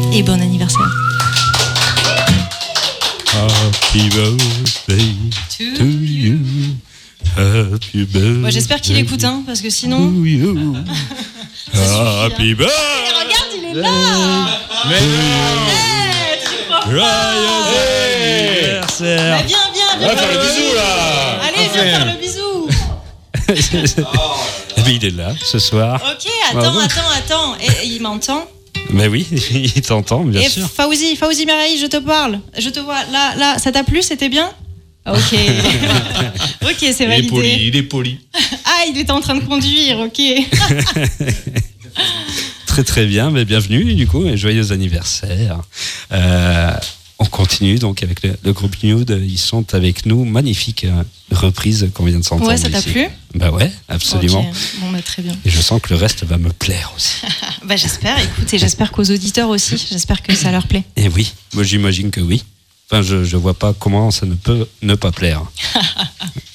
Et bon anniversaire. Happy birthday to you. Happy birthday. Moi, j'espère qu'il écoute, hein, parce que sinon. to you. Happy birthday. Regarde, il est là. Mais Joyeux anniversaire. Viens, Va faire le bisou là. Allez, viens faire le bisou. Eh bien, il est là ce soir. Ok, attends. Et il m'entend. Mais oui, il t'entend, bien Et sûr. Fawzi Meraï, je te parle. Je te vois. Là, ça t'a plu? C'était bien? Ok. Ok, c'est validé. Il est poli. Ah, il était en train de conduire, ok. Très très bien, mais bienvenue du coup, et joyeux anniversaire. On continue donc avec le groupe Nude, ils sont avec nous, magnifique reprise qu'on vient de s'entendre. Ouais, ça t'a ici. plu? Bah ouais, absolument. Ok. Bon, bah, très bien. Et je sens que le reste va me plaire aussi. Bah, j'espère, écoute, et j'espère qu'aux auditeurs aussi, j'espère que ça leur plaît. Et oui, moi j'imagine que oui. Enfin, je vois pas comment ça ne peut ne pas plaire.